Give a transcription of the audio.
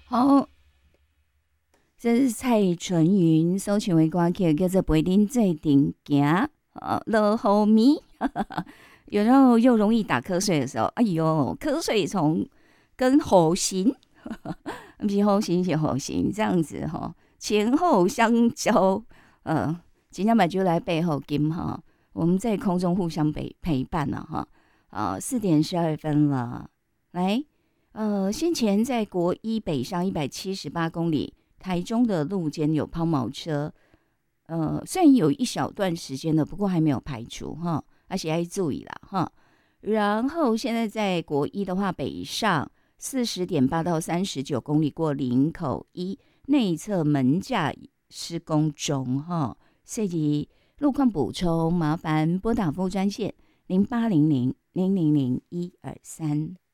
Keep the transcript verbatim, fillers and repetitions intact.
好，这是蔡纯云所唱的歌曲，叫做《陪恁做阵行》。呃，落雨暝，有时候又容易打瞌睡的时候，哎呦，瞌睡虫跟雨型，不是雨型是雨型，这样子哈，前后相交，呃，今天把就来背后金哈，我们在空中互相陪陪伴了哈。啊，四点十二分了，来，呃，先前在国一北上一百七十八公里，台中的路肩有抛锚车，呃，虽然有一小段时间了，不过还没有排除哈，而且要注意啦哈。然后现在在国一的话，北上四十点八到三十九公里过林口一内侧门架施工中哈，涉及路况补充，麻烦拨打服务专线零八零零零零零一二三。